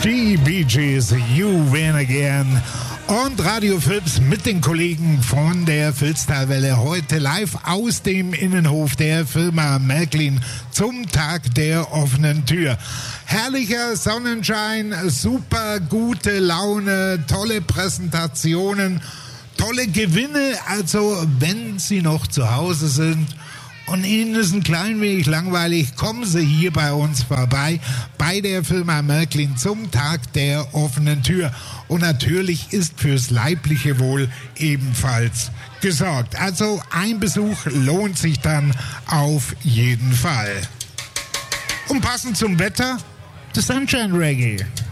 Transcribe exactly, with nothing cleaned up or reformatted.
Die Bee Gees, You Win Again. Und Radio Philips mit den Kollegen von der Filztalwelle heute live aus dem Innenhof der Firma Märklin zum Tag der offenen Tür. Herrlicher Sonnenschein, super gute Laune, tolle Präsentationen, tolle Gewinne. Also wenn Sie noch zu Hause sind und Ihnen ist ein klein wenig langweilig, kommen Sie hier bei uns vorbei, bei der Firma Märklin zum Tag der offenen Tür. Und natürlich ist fürs leibliche Wohl ebenfalls gesorgt. Also ein Besuch lohnt sich dann auf jeden Fall. Und passend zum Wetter, The Sunshine Reggae.